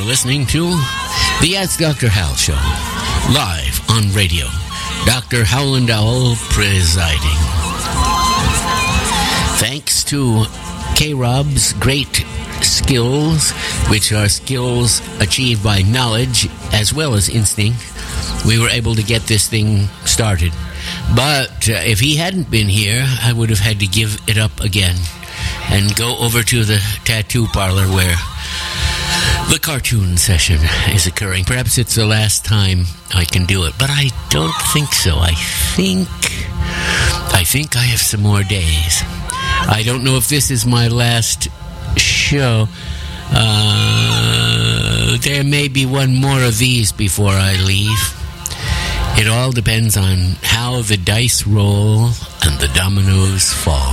listening to the Ask Dr. Hal Show, live on radio. Dr. Howland Owl presiding. Thanks to K-Rob's great skills, which are skills achieved by knowledge as well as instinct, we were able to get this thing started. But if he hadn't been here, I would have had to give it up again and go over to the tattoo parlor where the cartoon session is occurring. Perhaps it's the last time I can do it, but I don't think so. I think I have some more days. I don't know if this is my last show. There may be one more of these before I leave. It all depends on how the dice roll and the dominoes fall.